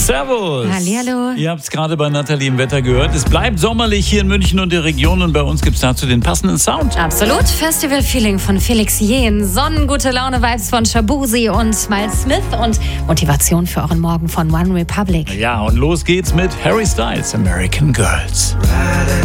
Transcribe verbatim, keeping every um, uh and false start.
Servus. Hallihallo. Ihr habt es gerade bei Nathalie im Wetter gehört. Es bleibt sommerlich hier in München und der Region und bei uns gibt es dazu den passenden Sound. Absolut. Festival-Feeling von Felix Jähn, Sonnengute Laune-Vibes von Shabuzi und Miles Smith und Motivation für euren Morgen von One Republic. Ja, und los geht's mit Harry Styles, American Girls. Riding